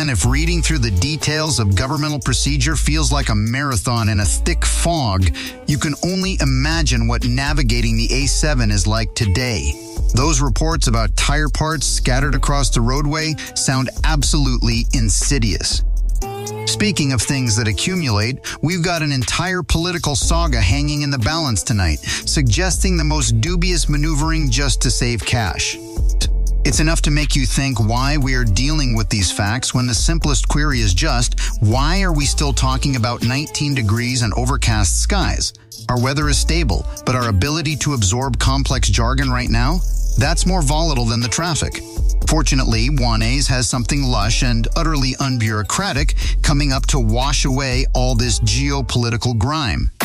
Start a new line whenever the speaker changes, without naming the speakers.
And if reading through the details of governmental procedure feels like a marathon in a thick fog, you can only imagine what navigating the A7 is like today. Those reports about tire parts scattered across the roadway sound absolutely insidious. Speaking of things that accumulate, we've got an entire political saga hanging in the balance tonight, suggesting the most dubious maneuvering just to save cash. It's enough to make you think why we are dealing with these facts when the simplest query is just, why are we still talking about 19 degrees and overcast skies? Our weather is stable, but our ability to absorb complex jargon right now? That's more volatile than the traffic. Fortunately, Juanes has something lush and utterly unbureaucratic coming up to wash away all this geopolitical grime.